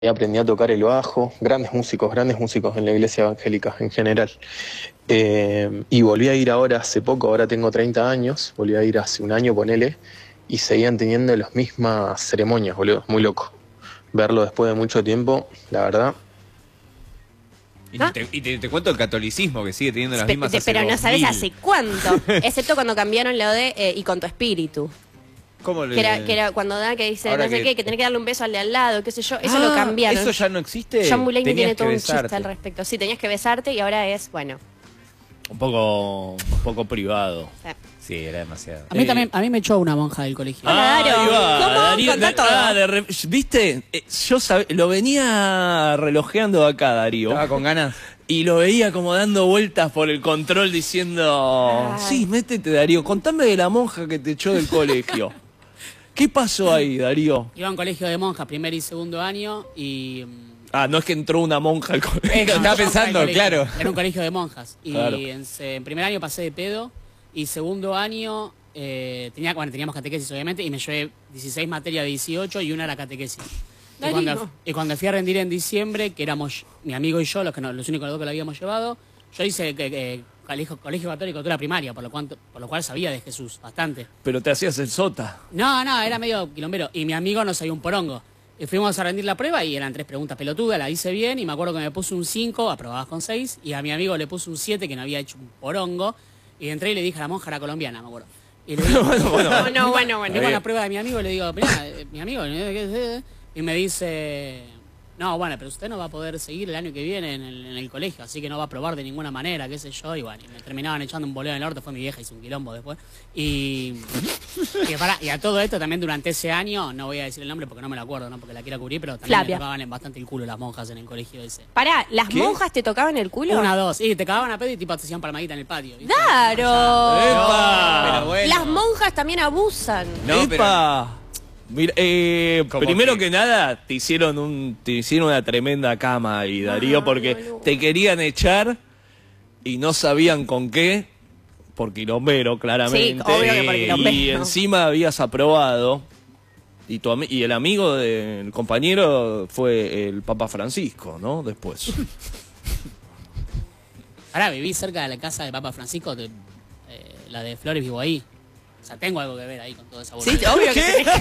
aprendí a tocar el bajo, grandes músicos en la iglesia evangélica en general. Y volví a ir ahora hace poco, ahora tengo 30 años, volví a ir hace un año, ponele, y seguían teniendo las mismas ceremonias, boludo, muy loco. Verlo después de mucho tiempo, la verdad. Y te cuento el catolicismo, que sigue teniendo las mismas hace Pero no sabes 2000. hace cuánto, excepto cuando cambiaron lo de y con tu espíritu. ¿Cómo le... Que era cuando da que dice, Ahora no sé que- qué, que tenés que darle un beso al de al lado, qué sé yo, eso lo cambiaron. ¿Eso ya no existe? John Mulaney Tenías tiene que todo un besarte. chiste al respecto. Sí, tenías que besarte y ahora es, bueno. Un poco privado. Sí, era demasiado. A mí me echó una monja del colegio. Hola, Dario. Ahí va, ¿Cómo? Darío, Contá todo. ¿Viste? Lo venía relojeando acá, Darío. ¿Estaba con ganas? Y lo veía como dando vueltas por el control diciendo... Ay. Sí, métete, Darío. Contame de la monja que te echó del colegio. ¿Qué pasó ahí, Darío? Iba a un colegio de monjas, primer y segundo año, y... Ah, no es que entró una monja al colegio. Estaba pensando, al colegio. claro. Era un colegio de monjas. Y Claro. en primer año pasé de pedo, y segundo año teníamos catequesis, obviamente, y me llevé 16 materias de 18 y una era catequesis. Y cuando fui a rendir en diciembre, que éramos mi amigo y yo, los únicos dos que lo habíamos llevado, yo hice colegio católico toda la primaria, por lo cual sabía de Jesús bastante. Pero te hacías el sota. No, era medio quilombero. Y mi amigo no sabía un porongo. Y fuimos a rendir la prueba y eran 3 preguntas pelotudas, la hice bien y me acuerdo que me puso un 5, aprobabas con 6, y a mi amigo le puso un 7 que no había hecho un porongo. Y entré y le dije a la monja, era colombiana, me acuerdo. Y le digo, Bueno. Vengo a la prueba de mi amigo y le digo, mirá, mi amigo, y me dice, no, bueno, pero usted no va a poder seguir el año que viene en el colegio, así que no va a probar de ninguna manera, qué sé yo, y bueno, y me terminaban echando un boleo en el norte, fue mi vieja, hizo un quilombo después. Y a todo esto también durante ese año, no voy a decir el nombre porque no me lo acuerdo, no porque la quiera cubrir, pero también Flavia. me tocaban bastante el culo las monjas en el colegio ese. Pará, ¿las monjas te tocaban el culo? Una, dos, y te cagaban a pedo y tipo te hacían palmadita en el patio. ¿viste? ¡Claro! Pero bueno. Las monjas también abusan. No, pero... ¡Epa! Mira, ¿Cómo primero que? que nada, te hicieron una tremenda cama ahí, Darío, Ay, porque boludo. te querían echar y no sabían con qué, por quilombero, claramente. Sí, obvio que por quilombero. Y encima habías aprobado, y el amigo del compañero fue el Papa Francisco, ¿no? Después. Ahora viví cerca de la casa de Papa Francisco, la de Flores vivo ahí. O sea, tengo algo que ver ahí con toda esa boludez. Sí, obvio que tenés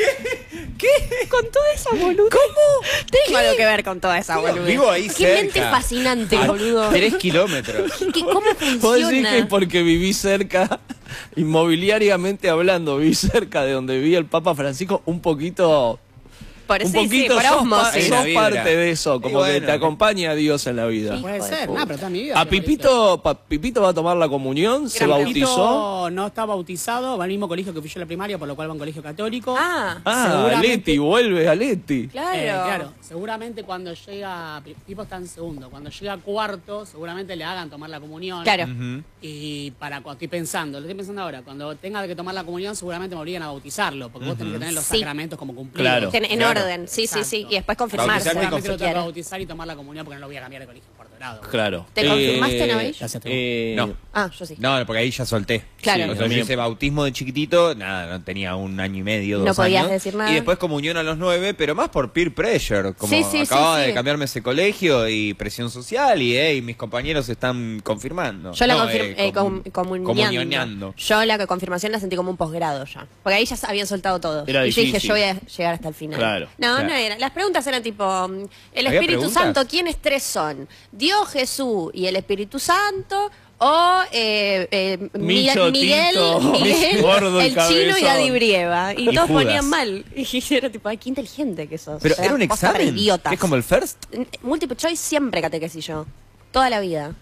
¿Qué? Con toda esa boluda. ¿Cómo? Tengo algo que ver con toda esa boluda. Vivo ahí Qué cerca. mente fascinante, A boludo. 3 kilómetros. ¿Cómo Vos decís que funciona? porque viví cerca, inmobiliariamente hablando, viví cerca de donde vivía el Papa Francisco, un poquito Por un sí, poquito por sos, osmosis. la sos vibra. parte de eso, como Y que bueno, te acompaña a Dios en la vida. Sí. Puede Hijo de ser, puta. pero toda mi vida. ¿A Pipito va a tomar la comunión? ¿Se bautizó? No está bautizado, va al mismo colegio que fui yo en la primaria, por lo cual va a un colegio católico. Ah, Ah, Seguramente- Leti, vuelve a Leti. claro. Claro, seguramente cuando llega, Pipo está en segundo, cuando llega a cuarto, seguramente le hagan tomar la comunión. Claro. Y lo estoy pensando ahora, cuando tenga que tomar la comunión, seguramente me obligan a bautizarlo, porque vos tenés que tener los Sí. sacramentos como cumplidos. Claro. En Claro. orden, sí. Exacto. Y después confirmarse. Bautizarme Seguramente lo si tengo que quieres. bautizar y tomar la comunión porque no lo voy a cambiar de colegio en cuarto grado. Claro. ¿Te confirmaste, Nabil? Gracias, No. Ah, yo sí. No, porque ahí ya solté. Claro. O sea, yo hice bautismo de chiquitito, nada, no tenía un año y medio, 2 No podías años. decir nada. Y después comunión a los 9, pero más por peer pressure. Como Sí, sí, acababa sí, sí. de cambiarme ese colegio y presión social y mis compañeros están confirmando. Yo la No, comunioneando. Yo la confirmación la sentí como un posgrado ya. Porque ahí ya habían soltado todo. Era y yo dije, difícil. yo voy a llegar hasta el final. Claro. No, Claro. no era. Las preguntas eran tipo, el ¿Había Espíritu preguntas? Santo, ¿quiénes 3 son? Dios, Jesús y el Espíritu Santo. O Micho, Miguel, Tito, Miguel, Gordo, el chino y Cabezón. Adi Brieva. Y todos Judas. ponían mal. Y era tipo, ay, qué inteligente que sos. Pero O sea, era un posta re examen. idiotas. ¿Es como el first? Múltiple choice siempre catequesis yo. Toda la vida.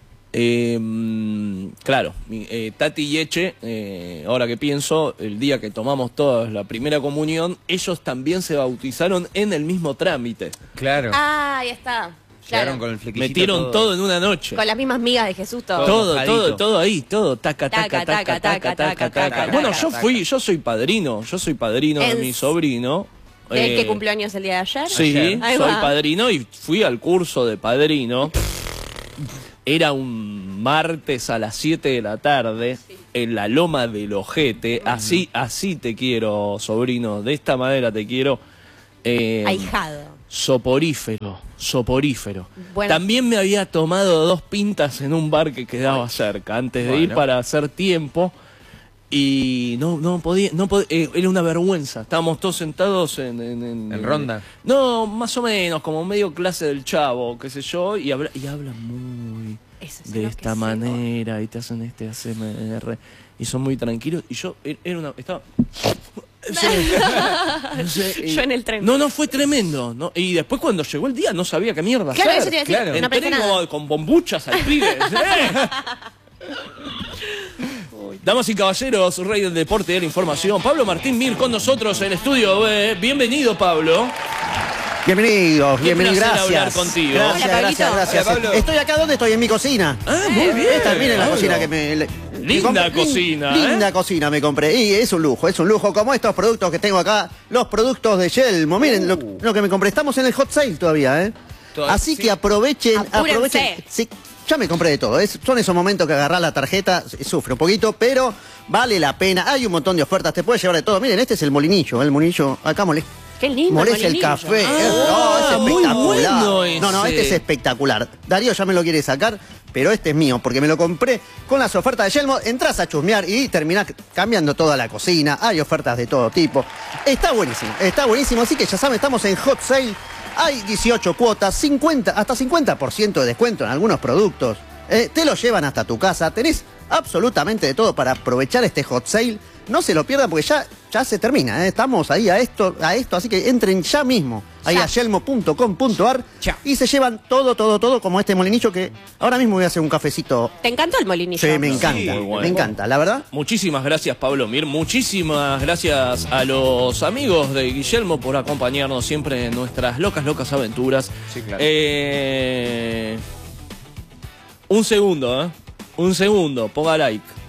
Claro, Tati y Eche, ahora que pienso, el día que tomamos todos la primera comunión, ellos también se bautizaron en el mismo trámite. Claro. Ah, ahí está. Llegaron Claro. con el flequillito. Metieron todo en una noche. Con las mismas migas de Jesús, todo. mojadito. Todo ahí, todo, taca, taca, taca, taca, taca, taca. Bueno, yo soy padrino de En- mi sobrino. ¿El que cumplió años el día de ayer? Sí, Ahí soy va. padrino y fui al curso de padrino. Era un martes a las 7 de la tarde en la Loma del Ojete. Así te quiero, sobrino. De esta manera te quiero. Ahijado. Soporífero. Bueno. También me había tomado 2 pintas en un bar que quedaba cerca antes de ir para hacer tiempo y no podía, era una vergüenza. Estábamos todos sentados en ronda. No, más o menos, como medio clase del Chavo, qué sé yo, y hablan muy de esta manera y te hacen este ASMR y son muy tranquilos y yo estaba yo en el tren. No, fue tremendo, ¿no? Y después cuando llegó el día no sabía qué mierda Claro, hacer. eso te iba a decir, Claro. no pensé Entré nada. como con bombuchas al pibe. Damas y caballeros, rey del deporte y de la información, Pablo Martín Mir con nosotros en el estudio B. Bienvenido, Pablo. Bienvenido, Qué bienvenido, placer gracias. hablar contigo. Gracias, Hola, Pablito. gracias. Hola, Pablo. Estoy acá, ¿dónde estoy? En mi cocina. Ah, muy bien. Esta, miren la Pablo. cocina que me Linda compré. cocina, Linda cocina me compré. Y es un lujo, como estos productos que tengo acá, los productos de Yelmo. Miren lo que me compré. Estamos en el hot sale todavía, ¿eh? Sí. Así que aprovechen. Apúrense. Sí, ya me compré de todo. Son esos momentos que agarrás la tarjeta, sufre un poquito, pero vale la pena. Hay un montón de ofertas, te puedes llevar de todo. Miren, este es el molinillo. Acá Qué lindo. molece el molinillo. café. Ah, Es muy espectacular. bueno No, ese. este es espectacular. Darío ya me lo quiere sacar, pero este es mío, porque me lo compré con las ofertas de Yelmo. Entrás a chusmear y terminás cambiando toda la cocina. Hay ofertas de todo tipo. Está buenísimo. Así que ya saben, estamos en hot sale. Hay 18 cuotas, hasta 50% de descuento en algunos productos. Te lo llevan hasta tu casa. Tenés absolutamente de todo para aprovechar este hot sale. No se lo pierdan porque ya se termina. Estamos ahí a esto. Así que entren ya mismo ahí Ya. a yelmo.com.ar Ya. y se llevan todo como este molinillo que ahora mismo voy a hacer un cafecito. ¿Te encantó el molinillo? Sí, me encanta, muy bueno. me encanta, la verdad. Muchísimas gracias, Pablo Mir. Muchísimas gracias a los amigos de Guillermo por acompañarnos siempre en nuestras locas aventuras. Sí, claro. Un segundo, ponga like.